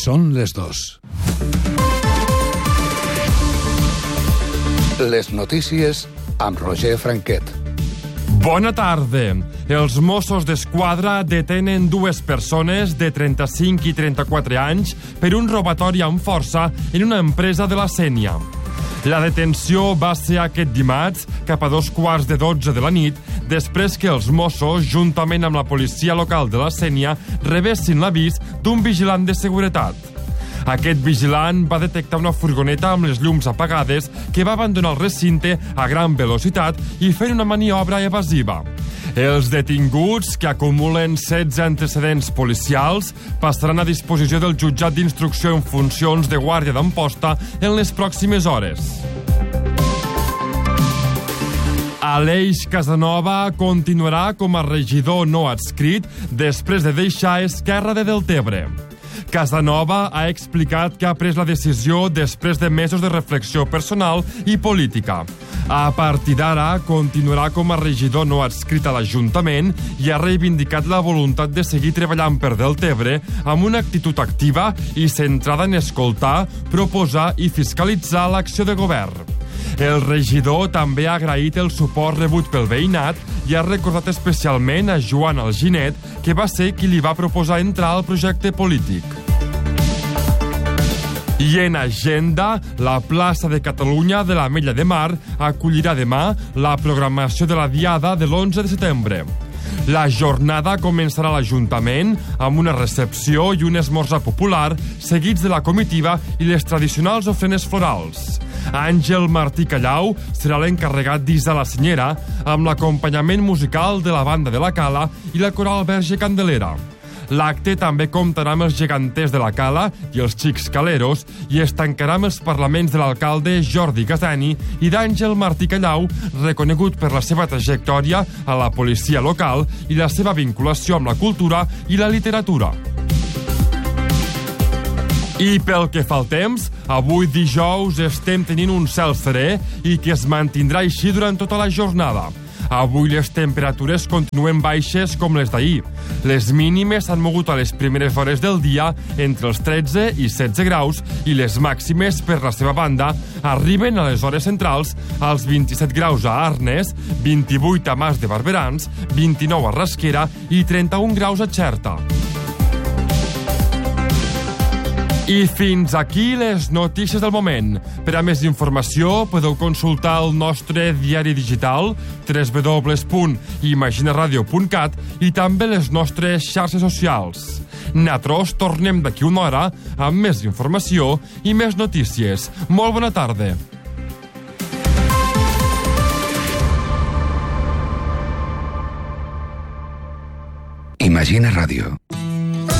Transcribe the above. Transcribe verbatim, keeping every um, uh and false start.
Són les dos. Les notícies amb Roger Franquet. Bona tarda. Els Mossos d'Esquadra detenen dues persones de trenta-cinc i trenta-quatre anys per un robatori amb força en una empresa de la Sénia. La detenció va ser aquest dimarts, cap a dos quarts de dotze de la nit, després que els Mossos, juntament amb la policia local de la Sénia, rebessin l'avís d'un vigilant de seguretat. Aquest vigilant va detectar una furgoneta amb les llums apagades que va abandonar el recinte a gran velocitat i fer una maniobra evasiva. Els detinguts, que acumulen setze antecedents policials, passaran a disposició del jutjat d'instrucció en funcions de guàrdia d'Amposta en les pròximes hores. Aleix Casanova continuarà com a regidor no adscrit després de deixar Esquerra de Deltebre. Casanova ha explicat que ha pres la decisió després de mesos de reflexió personal i política. A partir d'ara, continuarà com a regidor no adscrit a l'Ajuntament i ha reivindicat la voluntat de seguir treballant per Deltebre amb una actitud activa i centrada en escoltar, proposar i fiscalitzar l'acció de govern. El regidor també ha agraït el suport rebut pel veïnat i ha recordat especialment a Joan Alginet, que va ser qui li va proposar entrar al projecte polític. I en agenda, la plaça de Catalunya de l'Ametlla de Mar acollirà demà la programació de la Diada de l'onze de setembre. La jornada començarà a l'Ajuntament amb una recepció i un esmorzar popular seguits de la comitiva i les tradicionals ofrenes florals. Àngel Martí Callau serà l'encarregat d'Isa la Senyera amb l'acompanyament musical de la Banda de la Cala i la Coral Verge Candelera. L'acte també comptarà amb els geganters de la Cala i els xics caleros i es tancarà amb els parlaments de l'alcalde Jordi Gazani i d'Àngel Martí Callau, reconegut per la seva trajectòria a la policia local i la seva vinculació amb la cultura i la literatura. I pel que fa al temps, avui dijous estem tenint un cel serè i que es mantindrà així durant tota la jornada. Avui les temperatures continuen baixes com les d'ahir. Les mínimes s'han mogut a les primeres hores del dia entre els tretze i setze graus i les màximes, per la seva banda, arriben a les hores centrals als vint-i-set graus a Arnes, vint-i-vuit a Mas de Barberans, vint-i-nou a Rasquera i trenta-un graus a Xerta. I fins aquí les notícies del moment. Per a més informació podeu consultar el nostre diari digital w w w punt imaginaradio punt cat i també les nostres xarxes socials. Nosaltres tornem d'aquí una hora amb més informació i més notícies. Molt bona tarda. Imagina Ràdio.